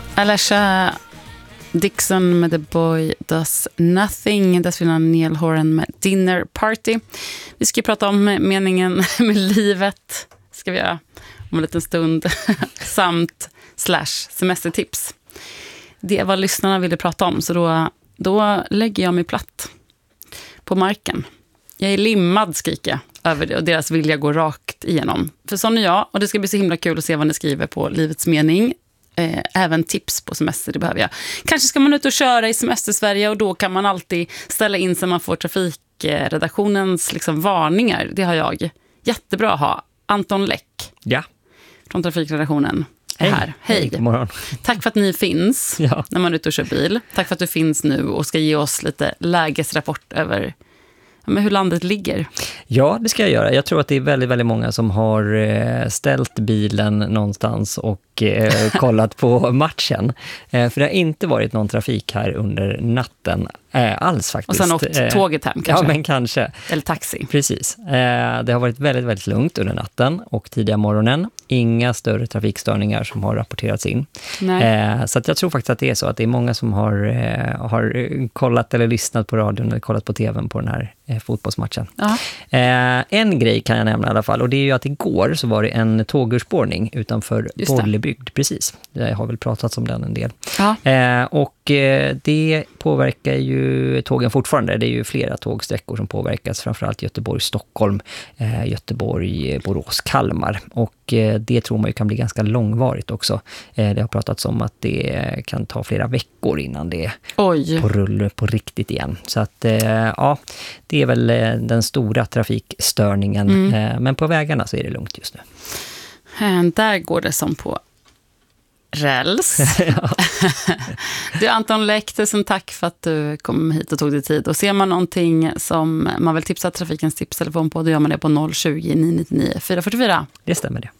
Alesha Dixon med The Boy Does Nothing. Dessförinnan Neil Horan med Dinner Party. Vi ska prata om meningen med livet. Ska vi göra om en liten stund. Samt /semestertips. Det är vad lyssnarna ville prata om. Så då lägger jag mig platt på marken. Jag är limmad, skriker jag över det, och deras vilja går rakt igenom. För sån är jag, och det ska bli så himla kul att se vad ni skriver på Livets mening. Även tips på semester, det behöver jag. Kanske ska man ut och köra i Semester-Sverige, och då kan man alltid ställa in så man får trafikredaktionens liksom varningar. Det har jag. Jättebra att ha. Anton Läck från trafikredaktionen. Här. Hej. God morgon. Tack för att ni finns när man är ute och kör bil. Tack för att du finns nu och ska ge oss lite lägesrapport över hur landet ligger. Ja, det ska jag göra. Jag tror att det är väldigt, väldigt många som har ställt bilen någonstans och kollat på matchen. För det har inte varit någon trafik här under natten alls faktiskt. Och sen åkt tåget hem kanske? Ja, men kanske. Eller taxi. Precis. Det har varit väldigt, väldigt lugnt under natten och tidiga morgonen. Inga större trafikstörningar som har rapporterats in. Så att jag tror faktiskt att det är så. Att det är många som har kollat eller lyssnat på radion eller kollat på tvn på den här fotbollsmatchen. En grej kan jag nämna i alla fall. Och det är ju att igår så var det en tågurspårning utanför Bollebygd. Precis. Jag har väl pratat om den en del. Och det påverkar ju tågen fortfarande. Det är ju flera tågsträckor som påverkas. Framförallt Göteborg-Stockholm, Göteborg-Borås-Kalmar. Och det tror man ju kan bli ganska långvarigt också. Det har pratats om att det kan ta flera veckor innan det är på rull på riktigt igen. Så att det är väl den stora trafikstörningen. Men på vägarna så är det lugnt just nu. Där går det som på räls. Du, Anton Läck, tusen tack för att du kom hit och tog dig tid. Och ser man någonting som man vill tipsa Trafikens tipstelefon på, då gör man det på 020 999 444. Det stämmer det.